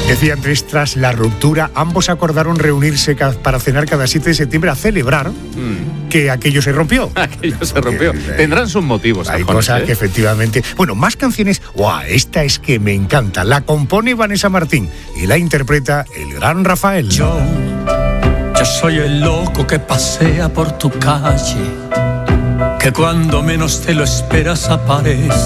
Decía Andrés, tras la ruptura, ambos acordaron reunirse para cenar cada 7 de septiembre a celebrar que aquello se rompió. Aquello se rompió. Tendrán sus motivos. Hay Arjona, cosas que efectivamente... Bueno, más canciones... ¡Guau! Esta es que me encanta. La compone Vanessa Martín y la interpreta el gran Rafael. Yo soy el loco que pasea por tu calle, que cuando menos te lo esperas aparece.